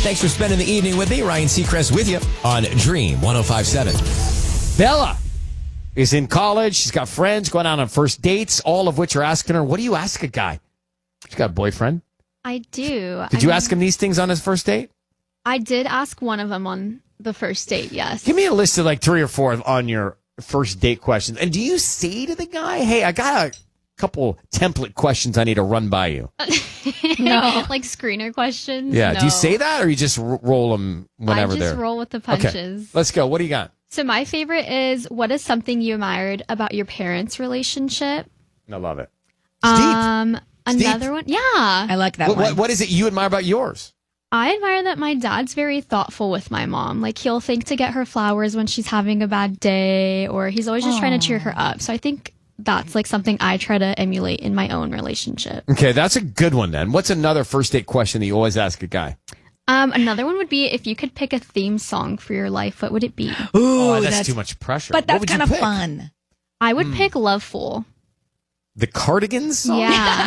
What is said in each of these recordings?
Thanks for spending the evening with me. Ryan Seacrest with you on Dream 105.7. Bella is in college. She's got friends going out on first dates, all of which are asking her, what do you ask a guy? She's got a boyfriend. I do. Did you ask him these things on his first date? I did ask one of them on the first date, yes. Give me a list of like 3 or 4 on your first date questions. And do you say to the guy, hey, I got a couple template questions I need to run by you? No. Like screener questions? Yeah. No. Do you say that or you just roll them whenever I just they're... roll with the punches. Okay. Let's go. What do you got? So my favorite is, what is something you admired about your parents' relationship? I love it. It's deep. Another one? Yeah. I like that one. What is it you admire about yours? I admire that my dad's very thoughtful with my mom. Like, he'll think to get her flowers when she's having a bad day, or he's always just trying to cheer her up. So I think that's like something I try to emulate in my own relationship. Okay, that's a good one then. What's another first date question that you always ask a guy? Another one would be, if you could pick a theme song for your life, what would it be? Ooh, that's too much pressure. But What that's would you kind of pick? fun. I would pick Loveful. The Cardigans song? Yeah.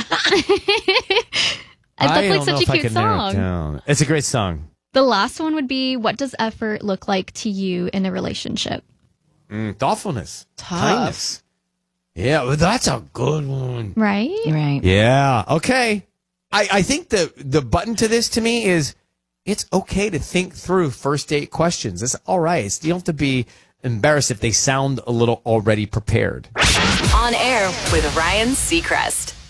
I That's like don't know such if a I cute can narrow it song. down. It's a great song. The last one would be, what does effort look like to you in a relationship? Thoughtfulness. Tough. Kindness. Yeah, well, that's a good one. Right? Right. Yeah, okay. I think the button to this to me is it's okay to think through first date questions. It's all right. You don't have to be embarrassed if they sound a little already prepared. On air with Ryan Seacrest.